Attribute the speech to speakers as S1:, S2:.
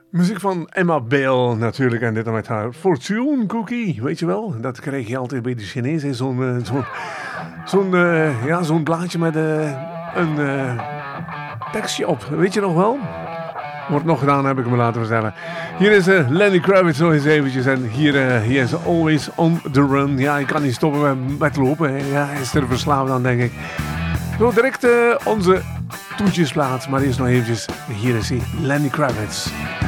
S1: Muziek van Emma Bale natuurlijk. En dit dan met haar Fortune Cookie. Weet je wel? Dat kreeg je altijd bij de Chinezen. Zo'n blaadje met een tekstje op. Weet je nog wel? Wordt nog gedaan, heb ik me laten vertellen. Hier is Lenny Kravitz nog eens eventjes. En hier is Always on the Run. Ja, ik kan niet stoppen met lopen. Hè. Ja, hij is er verslaafd aan, denk ik. Zo direct onze toetjesplaat. Maar eerst nog eventjes. Hier is hij, Lenny Kravitz.